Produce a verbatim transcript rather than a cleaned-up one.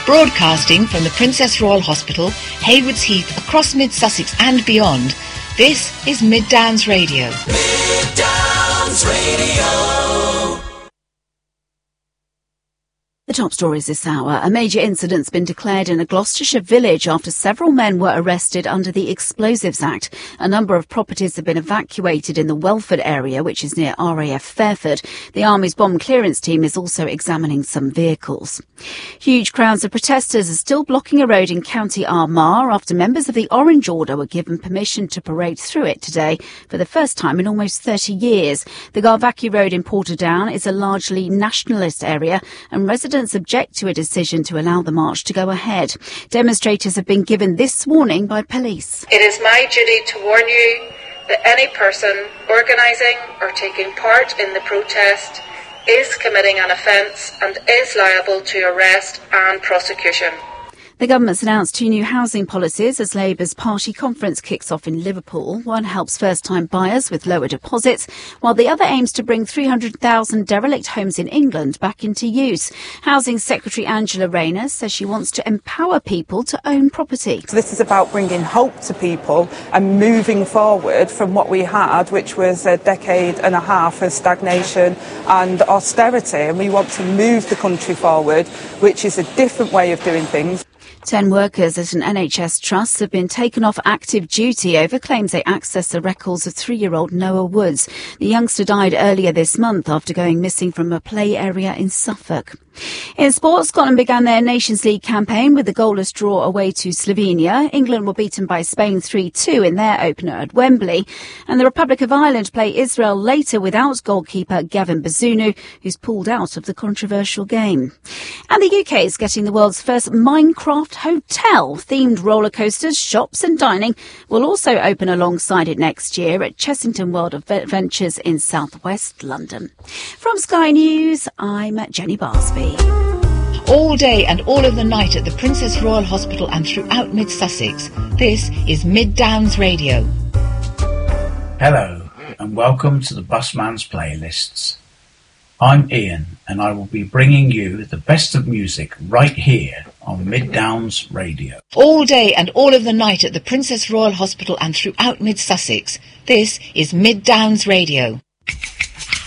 Broadcasting from the Princess Royal Hospital, Haywards Heath, across Mid-Sussex and beyond, this is Mid Downs Radio. Mid Downs Radio. The top stories this hour. A major incident's been declared in a Gloucestershire village after several men were arrested under the Explosives Act. A number of properties have been evacuated in the Welford area, which is near R A F Fairford. The Army's bomb clearance team is also examining some vehicles. Huge crowds of protesters are still blocking a road in County Armagh after members of the Orange Order were given permission to parade through it today for the first time in almost thirty years. The Garvackie Road in Portadown is a largely nationalist area, and residents object to a decision to allow the march to go ahead. Demonstrators have been given this warning by police. It is my duty to warn you that any person organising or taking part in the protest is committing an offence and is liable to arrest and prosecution. The government's announced two new housing policies as Labour's party conference kicks off in Liverpool. One helps first-time buyers with lower deposits, while the other aims to bring three hundred thousand derelict homes in England back into use. Housing Secretary Angela Rayner says she wants to empower people to own property. So this is about bringing hope to people and moving forward from what we had, which was a decade and a half of stagnation and austerity. And we want to move the country forward, which is a different way of doing things. Ten workers at an N H S trust have been taken off active duty over claims they accessed the records of three-year-old Noah Woods. The youngster died earlier this month after going missing from a play area in Suffolk. In sports, Scotland began their Nations League campaign with a goalless draw away to Slovenia. England were beaten by Spain three two in their opener at Wembley. And the Republic of Ireland play Israel later without goalkeeper Gavin Bazunu, who's pulled out of the controversial game. And the U K is getting the world's first Minecraft hotel. Themed roller coasters, shops and dining will also open alongside it next year at Chessington World of Adventures in southwest London. From Sky News, I'm Jenny Barsby. All day and all of the night at the Princess Royal Hospital and throughout Mid-Sussex, this is Mid Downs Radio. Hello and welcome to the Busman's Playlists. I'm Ian and I will be bringing you the best of music right here on Mid Downs Radio. All day and all of the night at the Princess Royal Hospital and throughout Mid-Sussex, this is Mid Downs Radio.